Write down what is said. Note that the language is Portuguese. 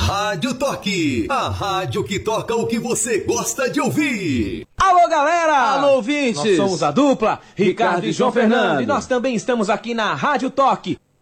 Rádio Toque, a rádio que toca o que você gosta de ouvir. Alô, galera! Alô, ouvintes! Nós somos a dupla, Ricardo e João Fernando. E nós também estamos aqui na Rádio Toque.